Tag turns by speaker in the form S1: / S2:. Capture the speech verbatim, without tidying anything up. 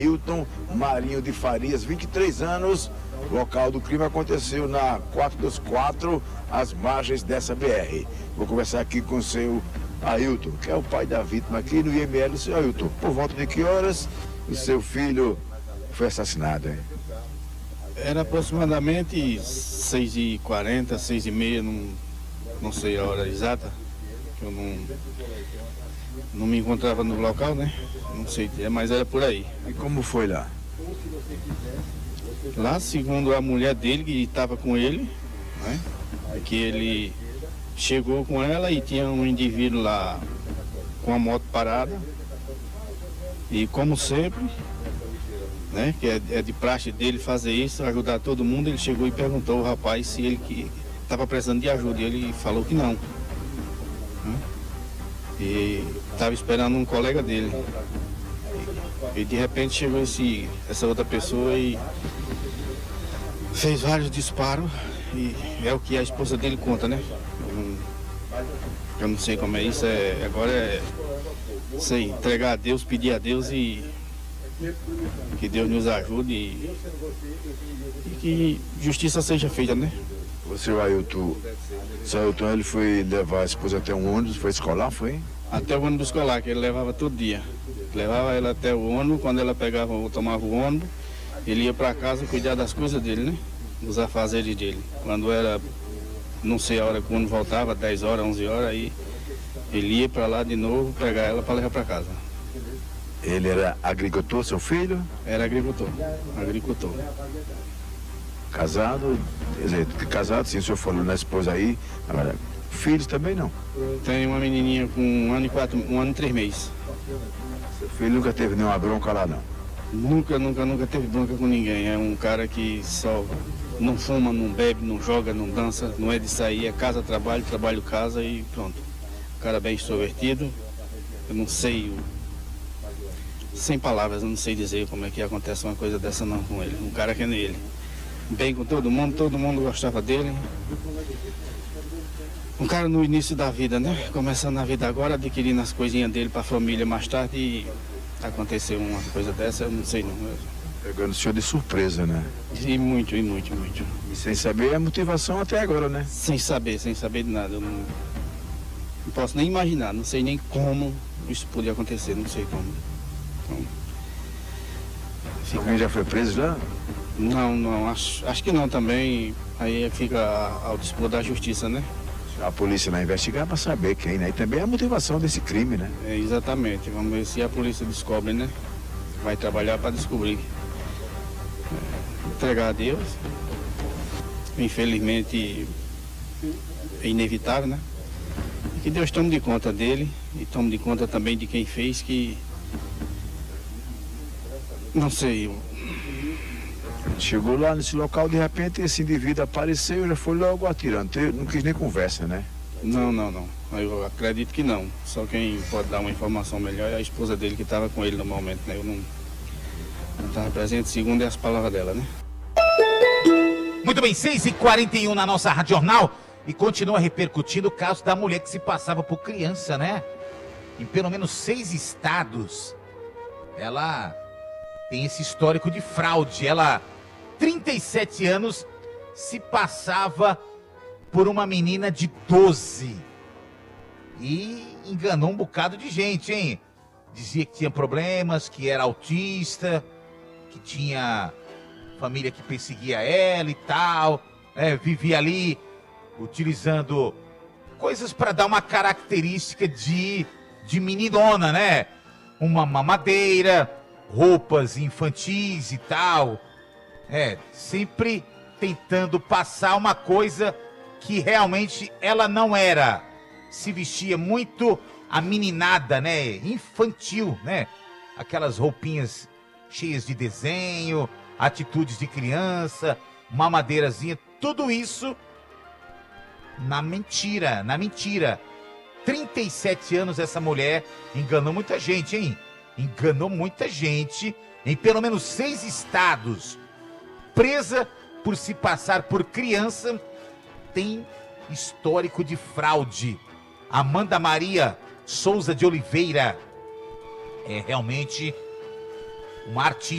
S1: Hilton Marinho de Farias, vinte e três anos. O local do crime aconteceu na quatrocentos e vinte e quatro, às margens dessa B R. Vou conversar aqui com o seu Ailton, que é o pai da vítima aqui no I M L. Seu Ailton, por volta de que horas o seu filho foi assassinado, hein?
S2: Era aproximadamente seis e quarenta, seis e meia, não, não sei a hora exata, que eu não, não me encontrava no local, né? Não sei, mas era por aí.
S1: E como foi lá?
S2: Lá, segundo a mulher dele, que estava com ele, né? Que ele chegou com ela e tinha um indivíduo lá com a moto parada. E como sempre, né, que é, é de praxe dele fazer isso, ajudar todo mundo, ele chegou e perguntou ao rapaz se ele que estava precisando de ajuda. E ele falou que não. Né? E estava esperando um colega dele. E, e de repente chegou esse, essa outra pessoa e fez vários disparos. E é o que a esposa dele conta, né? Eu não, eu não sei como é isso. É, agora é sei, entregar a Deus, pedir a Deus e que Deus nos ajude e, e que justiça seja feita, né?
S1: O seu Ailton, seu Ailton, ele foi levar a esposa até um ônibus, foi escolar, foi?
S2: Até o ônibus escolar, que ele levava todo dia. Levava ela até o ônibus, quando ela pegava ou tomava o ônibus, ele ia para casa cuidar das coisas dele, né? Dos afazeres dele. Quando era, não sei a hora que o ônibus voltava, dez horas, onze horas, aí ele ia para lá de novo, pegar ela para levar para casa.
S1: Ele era agricultor, seu filho?
S2: Era agricultor, agricultor.
S1: Casado, quer dizer, casado, sim, o senhor falou na esposa aí, agora, filhos também não?
S2: Tem uma menininha com um ano e quatro, um ano e três meses.
S1: Seu filho nunca teve nenhuma bronca lá, não?
S2: Nunca, nunca, nunca teve bronca com ninguém. É um cara que só não fuma, não bebe, não joga, não dança, não é de sair, é casa, trabalho, trabalho, casa e pronto. Um cara bem extrovertido, eu não sei, eu, sem palavras, eu não sei dizer como é que acontece uma coisa dessa não com ele. Um cara que nem ele. Bem com todo mundo, todo mundo gostava dele. Um cara no início da vida, né? Começando a vida agora, adquirindo as coisinhas dele para a família mais tarde e aconteceu uma coisa dessa, eu não sei não.
S1: Pegando o senhor de surpresa, né?
S2: E muito, e muito, muito.
S1: E sem saber a motivação até agora, né?
S2: Sem saber, sem saber de nada. Eu não, não posso nem imaginar, não sei nem como isso podia acontecer, não sei como. Então, fica...
S1: Alguém já foi preso já?
S2: Não, não, acho, acho que não também. Aí fica ao dispor da justiça, né?
S1: A polícia vai investigar para saber quem, né? E também a motivação desse crime, né?
S2: É, exatamente. Vamos ver se a polícia descobre, né? Vai trabalhar para descobrir. É, entregar a Deus. Infelizmente, é inevitável, né? E que Deus tome de conta dele e tome de conta também de quem fez, que... Não sei... Eu...
S1: Chegou lá nesse local, de repente esse indivíduo apareceu e já foi logo atirando. Não quis nem conversa, né?
S2: Não, não, não. Eu acredito que não. Só quem pode dar uma informação melhor é a esposa dele que estava com ele no momento, né? Eu não estava presente, segundo as palavras dela, né?
S3: Muito bem, seis e quarenta e um na nossa Rádio Jornal. E continua repercutindo o caso da mulher que se passava por criança, né? Em pelo menos seis estados. Ela tem esse histórico de fraude. Ela... trinta e sete anos, se passava por uma menina de doze. E enganou um bocado de gente, hein? Dizia que tinha problemas, que era autista, que tinha família que perseguia ela e tal. É, vivia ali utilizando coisas para dar uma característica de, de meninona, né? Uma mamadeira, roupas infantis e tal. É, sempre tentando passar uma coisa que realmente ela não era. Se vestia muito ameninada, né? Infantil, né? Aquelas roupinhas cheias de desenho, atitudes de criança, mamadeirazinha, tudo isso na mentira, na mentira. trinta e sete anos essa mulher enganou muita gente, hein? Enganou muita gente em pelo menos seis estados. Presa por se passar por criança, tem histórico de fraude. Amanda Maria Souza de Oliveira é realmente uma artista.